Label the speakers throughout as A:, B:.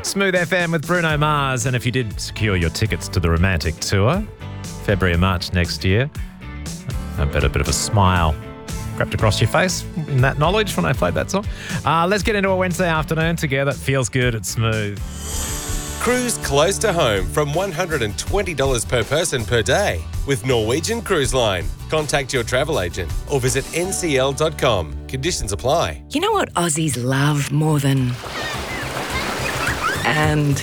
A: Smooth FM with Bruno Mars. And if you did secure your tickets to the Romantic Tour, February and March next year, I bet a bit of a smile crept across your face in that knowledge when I played that song. Let's get into a Wednesday afternoon together. It feels good. It's smooth.
B: Cruise close to home from $120 per person per day with Norwegian Cruise Line. Contact your travel agent or visit ncl.com. Conditions apply.
C: You know what Aussies love more than... And...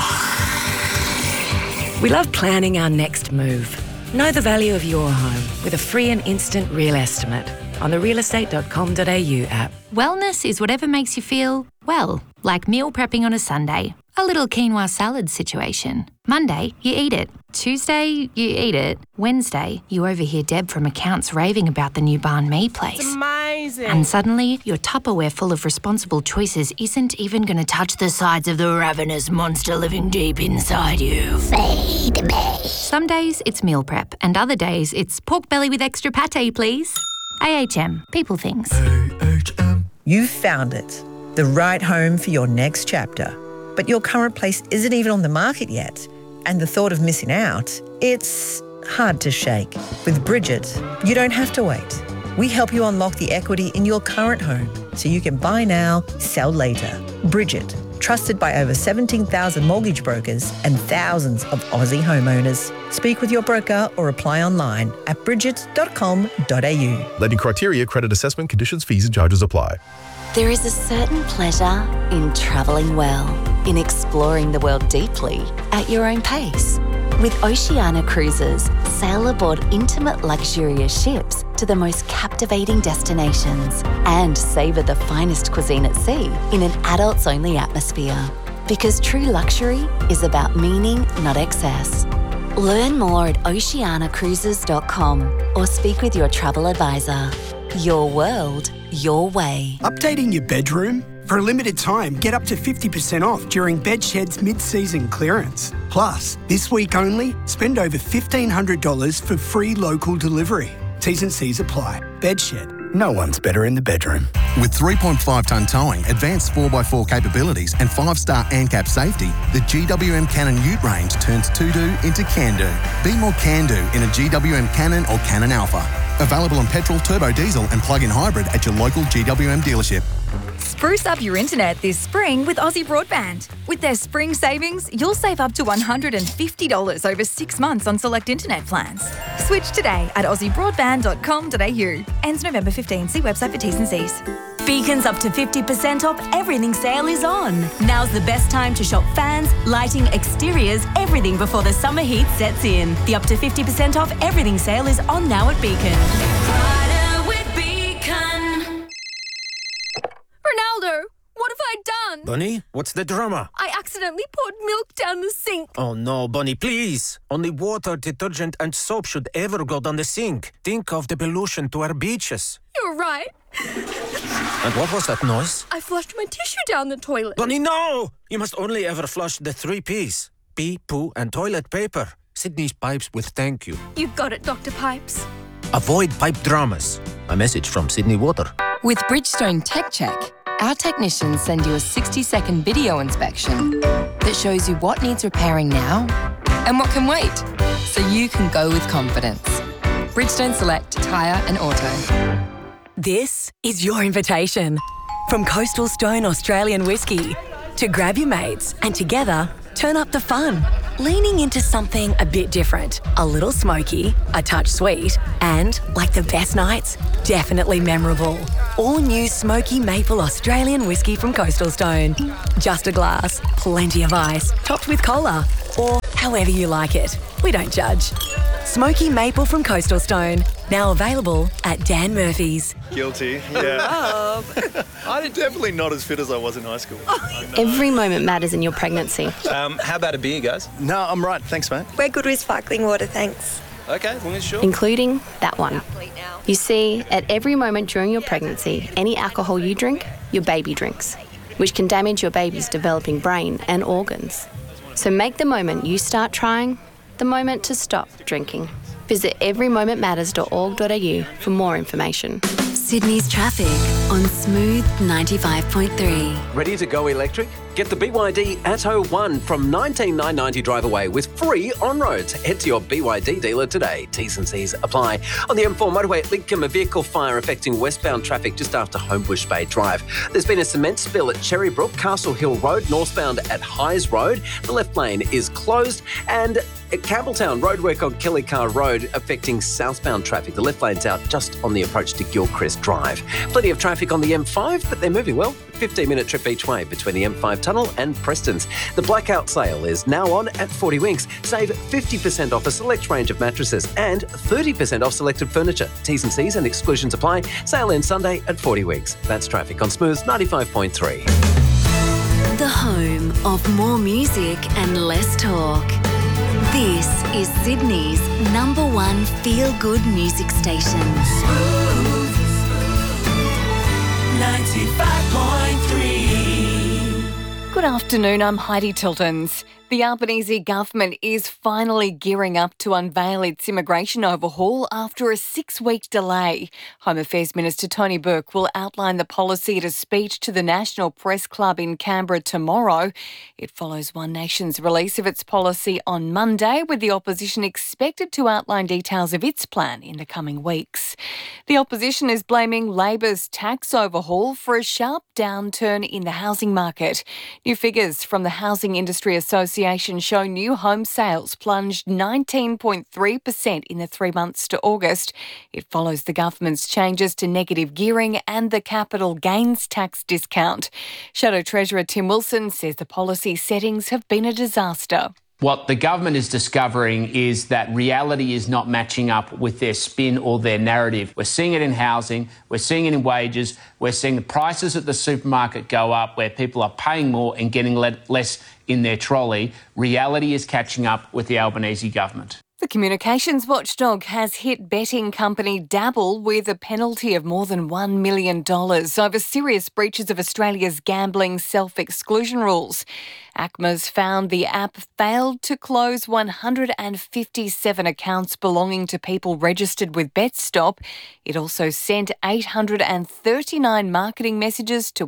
C: we love planning our next move. Know the value of your home with a free and instant real estimate on the realestate.com.au app.
D: Wellness is whatever makes you feel well, like meal prepping on a Sunday. A little quinoa salad situation. Monday, you eat it. Tuesday, you eat it. Wednesday, you overhear Deb from accounts raving about the new banh mi place.
E: It's amazing.
D: And suddenly, your Tupperware full of responsible choices isn't even going to touch the sides of the ravenous monster living deep inside you. Feed me. Some days, it's meal prep. And other days, it's pork belly with extra pate, please. AHM. People things.
F: AHM. You've found it. The right home for your next chapter. But your current place isn't even on the market yet. And the thought of missing out, it's hard to shake. With Bridget, you don't have to wait. We help you unlock the equity in your current home so you can buy now, sell later. Bridget, trusted by over 17,000 mortgage brokers and thousands of Aussie homeowners. Speak with your broker or apply online at bridget.com.au.
G: Lending criteria, credit assessment, conditions, fees and charges apply.
H: There is a certain pleasure in travelling well, in exploring the world deeply at your own pace. With Oceania Cruises, sail aboard intimate, luxurious ships to the most captivating destinations and savour the finest cuisine at sea in an adults-only atmosphere. Because true luxury is about meaning, not excess. Learn more at oceanacruises.com or speak with your travel advisor. Your world, your way.
I: Updating your bedroom? For a limited time, get up to 50% off during Bedshed's mid-season clearance. Plus, this week only, spend over $1,500 for free local delivery. T's and C's apply. Bedshed. No one's better in the bedroom.
J: With 3.5-tonne towing, advanced 4x4 capabilities and 5-star ANCAP safety, the GWM Cannon Ute range turns to-do into can-do. Be more can-do in a GWM Cannon or Cannon Alpha. Available on petrol, turbo diesel and plug-in hybrid at your local GWM dealership.
K: Spruce up your internet this spring with Aussie Broadband. With their spring savings, you'll save up to $150 over 6 months on select internet plans. Switch today at aussiebroadband.com.au. Ends November 15. See website for T's and C's.
L: Beacon's up to 50% off everything sale is on. Now's the best time to shop fans, lighting, exteriors, everything before the summer heat sets in. The up to 50% off everything sale is on now at Beacon.
M: Ronaldo, what have I done?
N: Bunny, what's the drama?
M: I accidentally poured milk down the sink.
N: Oh no, Bunny, please. Only water, detergent and soap should ever go down the sink. Think of the pollution to our beaches.
M: You're right.
N: And what was that noise?
M: I flushed my tissue down the toilet.
N: Bunny, no! You must only ever flush the 3 Ps. Pee, poo and toilet paper. Sydney's pipes with thank you.
M: You got it, Dr. Pipes.
N: Avoid pipe dramas. A message from Sydney Water.
O: With Bridgestone Tech Check, our technicians send you a 60-second video inspection that shows you what needs repairing now and what can wait, so you can go with confidence. Bridgestone Select Tyre and Auto.
C: This is your invitation. From Coastal Stone Australian whiskey to grab your mates and together turn up the fun. Leaning into something a bit different, a little smoky, a touch sweet, and, like the best nights, definitely memorable. All new Smoky Maple Australian whiskey from Coastal Stone. Just a glass, plenty of ice, topped with cola, or however you like it. We don't judge. Smoky Maple from Coastal Stone, now available at Dan Murphy's.
P: Guilty, yeah. I'm definitely not as fit as I was in high school.
Q: Every moment matters in your pregnancy.
P: How about a beer, guys? No, I'm right. Thanks, mate.
Q: We're good with sparkling water, thanks.
P: Okay, as long as you're sure.
Q: Including that one. You see, at every moment during your pregnancy, any alcohol you drink, your baby drinks, which can damage your baby's developing brain and organs. So make the moment you start trying the moment to stop drinking. Visit everymomentmatters.org.au for more information.
H: Sydney's traffic on Smooth 95.3.
R: Ready to go electric?
E: Get the BYD Atto 1 from $19,990 drive away with free on-roads. Head to your BYD dealer today. T's and C's apply. On the M4 motorway at Lidcombe, a vehicle fire affecting westbound traffic just after Homebush Bay Drive. There's been a cement spill at Cherrybrook, Castle Hill Road, northbound at Hyes Road. The left lane is closed. And at Campbelltown, roadwork on Kelly Car Road affecting southbound traffic. The left lane's out just on the approach to Gilchrist Drive. Plenty of traffic on the M5, but they're moving well. 15-minute trip each way between the M5 tunnel and Preston's. The blackout sale is now on at 40 Winks. Save 50% off a select range of mattresses and 30% off selected furniture. T's and C's and exclusions apply. Sale ends Sunday at 40 Winks. That's traffic on Smooth 95.3.
H: The home of more music and less talk. This is Sydney's #1 feel-good music station.
R: 95.3. Good afternoon, I'm Heidi Tiltons. The Albanese government is finally gearing up to unveil its immigration overhaul after a 6-week delay. Home Affairs Minister Tony Burke will outline the policy at a speech to the National Press Club in Canberra tomorrow. It follows One Nation's release of its policy on Monday, with the opposition expected to outline details of its plan in the coming weeks. The opposition is blaming Labor's tax overhaul for a sharp downturn in the housing market. New figures from the Housing Industry Association show new home sales plunged 19.3% in the 3 months to August. It follows the government's changes to negative gearing and the capital gains tax discount. Shadow Treasurer Tim Wilson says the policy settings have been a disaster.
S: What the government is discovering is that reality is not matching up with their spin or their narrative. We're seeing it in housing, we're seeing it in wages, we're seeing the prices at the supermarket go up where people are paying more and getting less in their trolley. Reality is catching up with the Albanese government.
R: The communications watchdog has hit betting company Dabble with a penalty of more than $1 million over serious breaches of Australia's gambling self-exclusion rules. ACMA's found the app failed to close 157 accounts belonging to people registered with BetStop. It also sent 839 marketing messages to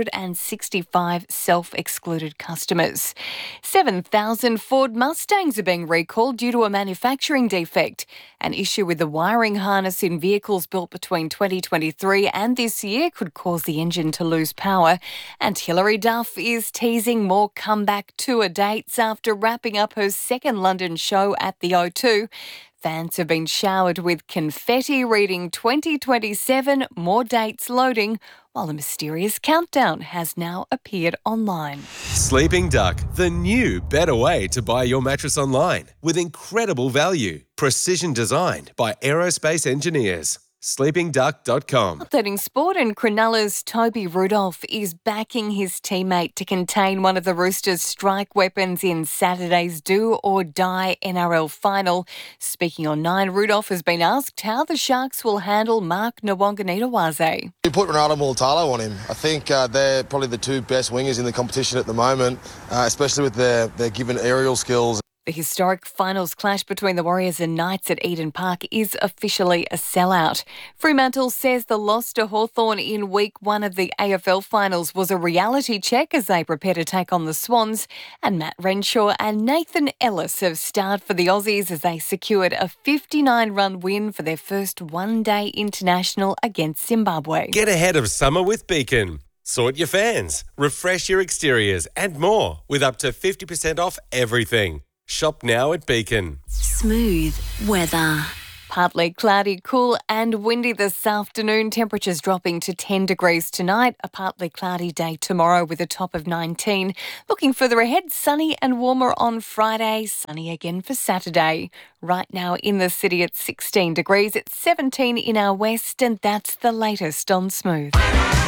R: 165 self-excluded customers. 7,000 Ford Mustangs are being recalled due to a manufacturing defect. An issue with the wiring harness in vehicles built between 2023 and this year could cause the engine to lose power. And Hilary Duff is teasing more comeback tour dates after wrapping up her second London show at the O2. Fans have been showered with confetti reading 2027, more dates loading, while a mysterious countdown has now appeared online.
B: Sleeping Duck, the new better way to buy your mattress online with incredible value. Precision designed by aerospace engineers. sleepingduck.com.
R: Updating sport, and Cronulla's Toby Rudolph is backing his teammate to contain one of the Roosters' strike weapons in Saturday's do-or-die NRL final. Speaking on 9, Rudolph has been asked how the Sharks will handle Mark Nwanganitawase.
T: You put Ronaldo Mulatalo on him. I think they're probably the two best wingers in the competition at the moment, especially with their given aerial skills.
R: The historic finals clash between the Warriors and Knights at Eden Park is officially a sellout. Fremantle says the loss to Hawthorn in week 1 of the AFL finals was a reality check as they prepare to take on the Swans. And Matt Renshaw and Nathan Ellis have starred for the Aussies as they secured a 59-run win for their first one-day international against Zimbabwe.
B: Get ahead of summer with Beacon. Sort your fans, refresh your exteriors and more with up to 50% off everything. Shop now at Beacon.
H: Smooth weather.
R: Partly cloudy, cool and windy this afternoon. Temperatures dropping to 10 degrees tonight. A partly cloudy day tomorrow with a top of 19. Looking further ahead, sunny and warmer on Friday. Sunny again for Saturday. Right now in the city at 16 degrees. It's 17 in our west, and that's the latest on Smooth.